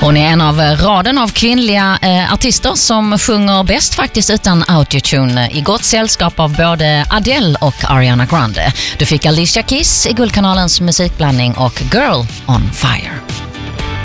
Hon är en av raden av kvinnliga artister som sjunger bäst faktiskt utan autotune, i gott sällskap av både Adele och Ariana Grande. Du fick Alicia Keys i Guldkanalens musikblandning och Girl on Fire.